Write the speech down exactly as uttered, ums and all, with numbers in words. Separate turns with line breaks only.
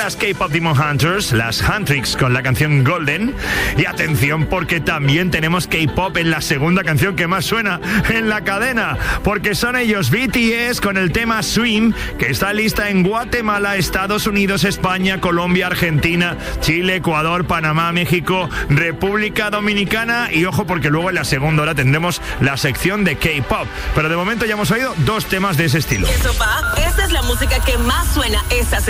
las K-Pop Demon Hunters, las Huntrix con la canción Golden. Y atención, porque también tenemos K-Pop en la segunda canción que más suena en la cadena, porque son ellos B T S con el tema Swim, que está lista en Guatemala, Estados Unidos, España, Colombia, Argentina, Chile, Ecuador, Panamá, México, República Dominicana. Y ojo, porque luego en la segunda hora tendremos la sección de K-Pop. Pero de momento ya hemos oído dos temas de ese estilo.
Esta es la música que más suena esta semana.